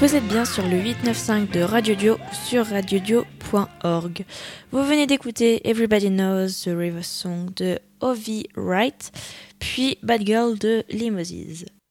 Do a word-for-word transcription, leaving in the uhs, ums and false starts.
Vous êtes bien sur le huit neuf cinq de Radio Dio sur radiodio point org. Vous venez d'écouter Everybody Knows the River Song de Ovi Wright, puis Bad Girl de Lee Moses.